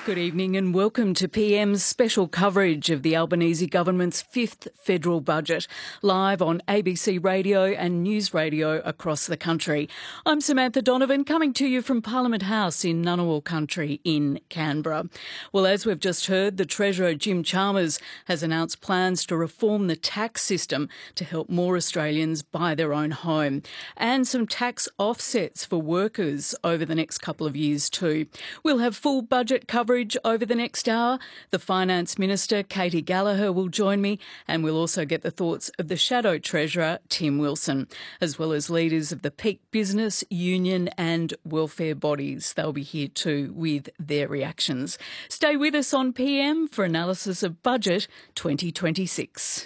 Good evening and welcome to PM's special coverage of the Albanese government's fifth federal budget, live on ABC Radio and News Radio across the country. I'm Samantha Donovan, coming to you from Parliament House in Ngunnawal Country in Canberra. Well, as we've just heard, the Treasurer Jim Chalmers has announced plans to reform the tax system to help more Australians buy their own home, and some tax offsets for workers over the next couple of years too. We'll have full budget coverage over the next hour. The Finance Minister, Katie Gallagher, will join me, and we'll also get the thoughts of the Shadow Treasurer, Tim Wilson, as well as leaders of the peak business, union and welfare bodies. They'll be here too with their reactions. Stay with us on PM for analysis of Budget 2026.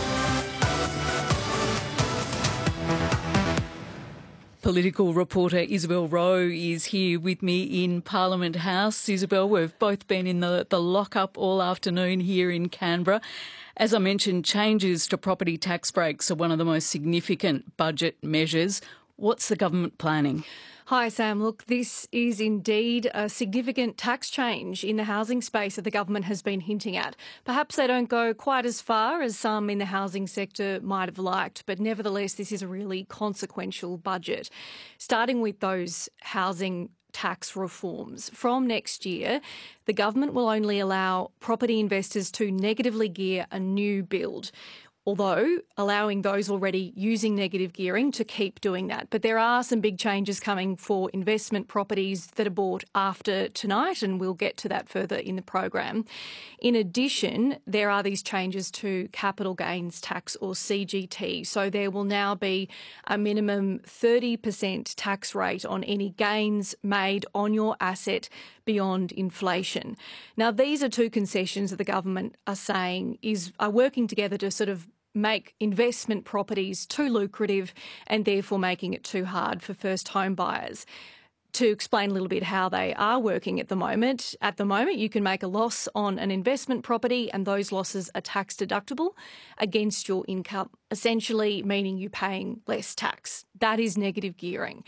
Political reporter Isabel Rowe is here with me in Parliament House. Isabel, we've both been in the lockup all afternoon here in Canberra. As I mentioned, changes to property tax breaks are one of the most significant budget measures. What's the government planning? Hi, Sam. Look, this is indeed a significant tax change in the housing space that the government has been hinting at. Perhaps they don't go quite as far as some in the housing sector might have liked, but nevertheless, this is a really consequential budget. Starting with those housing tax reforms. From next year, the government will only allow property investors to negatively gear a new build, although allowing those already using negative gearing to keep doing that. But there are some big changes coming for investment properties that are bought after tonight, and we'll get to that further in the program. In addition, there are these changes to capital gains tax, or CGT. So there will now be a minimum 30% tax rate on any gains made on your asset beyond inflation. Now, these are two concessions that the government are saying are working together to sort of make investment properties too lucrative and therefore making it too hard for first home buyers. To explain a little bit how they are working at the moment, you can make a loss on an investment property and those losses are tax deductible against your income, essentially meaning you're paying less tax. That is negative gearing.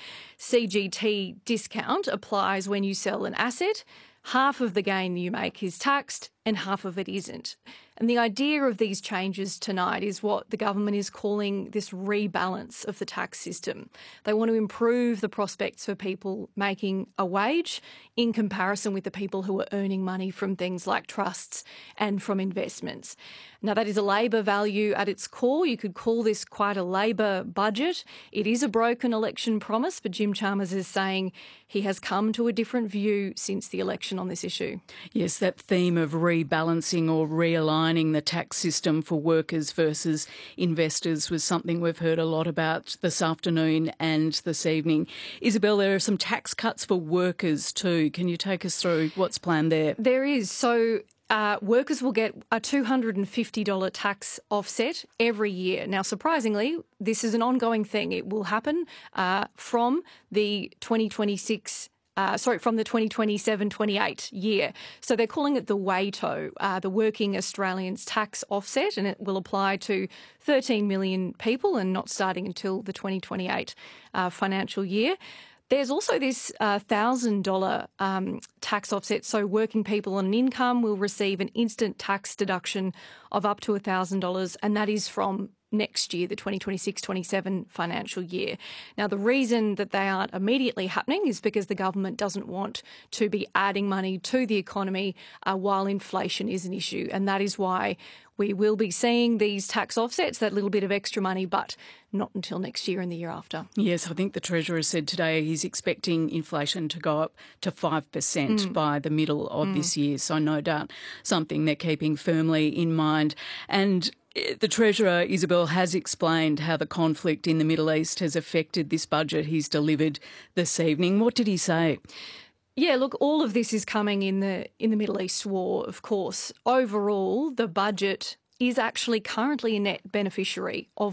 CGT discount applies when you sell an asset. Half of the gain you make is taxed and half of it isn't. And the idea of these changes tonight is what the government is calling this rebalance of the tax system. They want to improve the prospects for people making a wage in comparison with the people who are earning money from things like trusts and from investments. Now, that is a Labor value at its core. You could call this quite a Labor budget. It is a broken election promise, but Jim Chalmers is saying he has come to a different view since the election on this issue. Yes, that theme of rebalancing or realigning the tax system for workers versus investors was something we've heard a lot about this afternoon and this evening. Isabel, there are some tax cuts for workers too. Can you take us through what's planned there? There is. So workers will get a $250 tax offset every year. Now, surprisingly, this is an ongoing thing. It will happen from the 2027-28 year. So they're calling it the WATO, the Working Australians Tax Offset, and it will apply to 13 million people and not starting until the 2028 financial year. There's also this $1,000 tax offset, so working people on an income will receive an instant tax deduction of up to $1,000, and that is from next year, the 2026-27 financial year. Now, the reason that they aren't immediately happening is because the government doesn't want to be adding money to the economy while inflation is an issue, and that is why we will be seeing these tax offsets, that little bit of extra money, but not until next year and the year after. Yes, I think the Treasurer said today he's expecting inflation to go up to 5% by the middle of this year. So no doubt something they're keeping firmly in mind. And the Treasurer, Isabel, has explained how the conflict in the Middle East has affected this budget he's delivered this evening. What did he say? Yeah, look, all of this is coming in the Middle East war, of course. Overall, the budget is actually currently a net beneficiary of